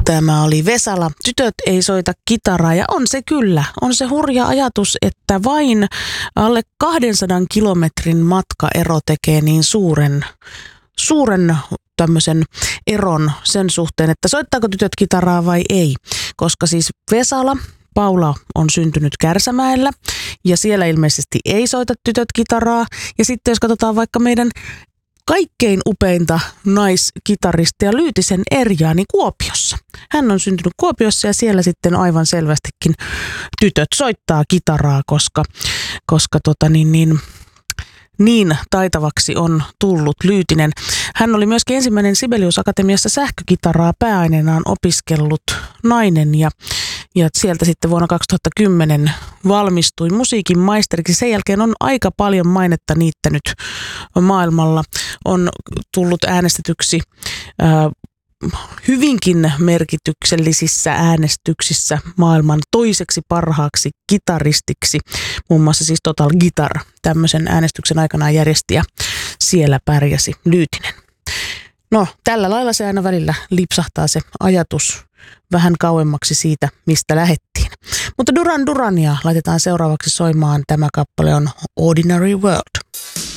Tämä oli Vesala. Tytöt ei soita kitaraa ja on se kyllä. On se hurja ajatus, että vain alle 200 kilometrin matkaero tekee niin suuren tämmöisen eron sen suhteen, että soittaako tytöt kitaraa vai ei. Koska siis Paula on syntynyt Kärsämäellä ja siellä ilmeisesti ei soita tytöt kitaraa. Ja sitten jos katsotaan vaikka meidän kaikkein upeinta naiskitaristia Lyytisen Erjaa niin Kuopiossa. Hän on syntynyt Kuopiossa ja siellä sitten aivan selvästikin tytöt soittaa kitaraa, koska niin taitavaksi on tullut Lyytinen. Hän oli myöskin ensimmäinen Sibelius Akatemiassa sähkökitaraa pääaineenaan opiskellut nainen ja sieltä sitten vuonna 2010 valmistui musiikin maisteriksi. Sen jälkeen on aika paljon mainetta niittänyt maailmalla. On tullut äänestetyksi hyvinkin merkityksellisissä äänestyksissä maailman toiseksi parhaaksi kitaristiksi. Muun muassa siis Total Guitar tämmöisen äänestyksen aikanaan järjesti ja siellä pärjäsi Lyytinen. No, tällä lailla se aina välillä lipsahtaa se ajatus vähän kauemmaksi siitä, mistä lähettiin. Mutta Duran Durania laitetaan seuraavaksi soimaan. Tämä kappale on Ordinary World.